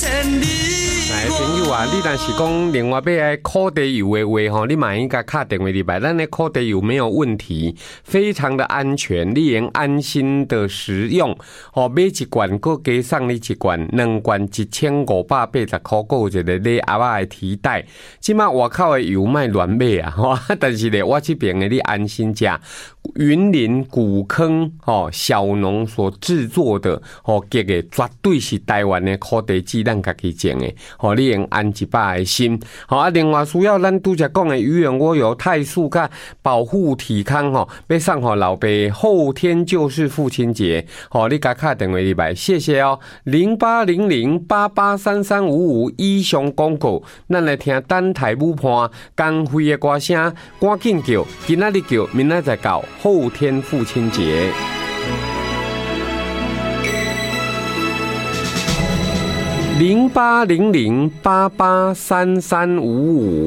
来，朋友啊，你若是讲另外要爱烤地油的话吼，你嘛应该打电话入来，咱的烤地油没有问题，非常的安全，你能安心的食用。哦，买一罐，佮加送你一罐，2罐1580块，佮有一个礼盒仔的提袋。即马外口的油卖乱买啊，吼，但是咧，我这边的你安心食。云林古坑小农所制作的这个绝对是台湾的烤地鸡，咱家己种的，你用安一百的心。另外需要咱拄则讲的鱼圆锅油、肽素甲保护体康要送给老爸，后天就是父亲节，你甲打电话入来，谢谢哦，0800883355以上广告，咱来听等台舞伴光辉的歌声，赶紧叫，今仔日叫，明仔再到。后天父亲节，0800883355。